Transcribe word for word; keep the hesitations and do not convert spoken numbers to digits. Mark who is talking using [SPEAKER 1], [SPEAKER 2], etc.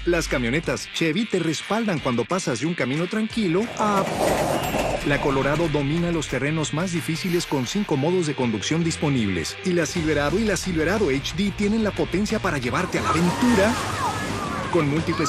[SPEAKER 1] Las camionetas Chevy te respaldan cuando pasas de un camino tranquilo a... La Colorado domina los terrenos más difíciles con cinco modos de conducción disponibles. Y la Silverado y la Silverado H D tienen la potencia para llevarte a la aventura con múltiples